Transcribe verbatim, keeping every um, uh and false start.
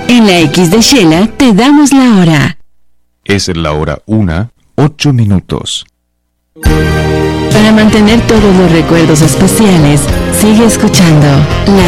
En la X de Shela te damos la hora. Es la hora una, ocho minutos. Para mantener todos los recuerdos especiales, sigue escuchando la